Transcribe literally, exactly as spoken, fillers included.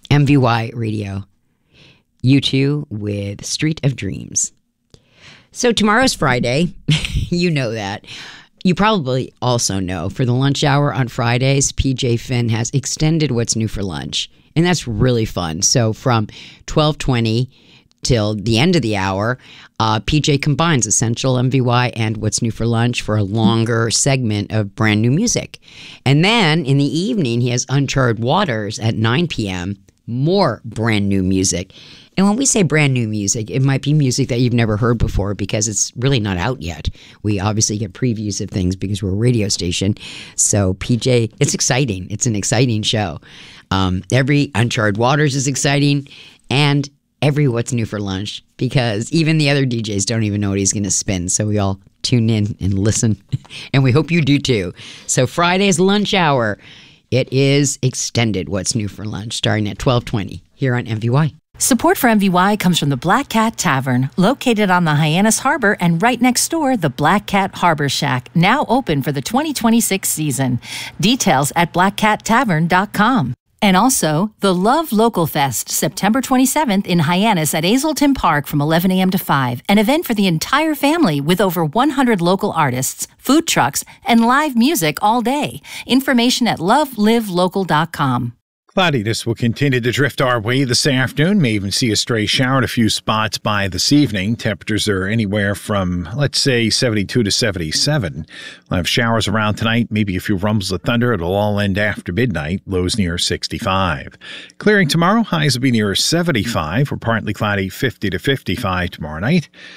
M V Y Radio. U two with Street of Dreams. So tomorrow's Friday. You know that. You probably also know for the lunch hour on Fridays, P J Finn has extended What's New for Lunch. And that's really fun. So from twelve twenty till the end of the hour, uh, P J combines Essential M V Y and What's New for Lunch for a longer segment of brand new music. And then in the evening, he has Uncharted Waters at nine p.m., more brand new music. And when we say brand new music, it might be music that you've never heard before because it's really not out yet. We obviously get previews of things because we're a radio station. So P J, it's exciting. It's an exciting show. Um, every Uncharted Waters is exciting, and every What's New for Lunch, because even the other D Js don't even know what he's going to spin. So we all tune in and listen, and we hope you do too. So Friday's lunch hour, it is extended What's New for Lunch, starting at twelve twenty here on M V Y. Support for M V Y comes from the Black Cat Tavern, located on the Hyannis Harbor and right next door, the Black Cat Harbor Shack, now open for the twenty twenty-six season. Details at black cat tavern dot com. And also, the Love Local Fest, September twenty-seventh in Hyannis at Hazelton Park from eleven a.m. to five, an event for the entire family with over one hundred local artists, food trucks, and live music all day. Information at love live local dot com. Cloudiness will continue to drift our way this afternoon. May even see a stray shower in a few spots by this evening. Temperatures are anywhere from, let's say, seventy-two to seventy-seven. We'll have showers around tonight, maybe a few rumbles of thunder. It'll all end after midnight. Lows near sixty-five. Clearing tomorrow. Highs will be near seventy-five. We're partly cloudy, fifty to fifty-five tomorrow night.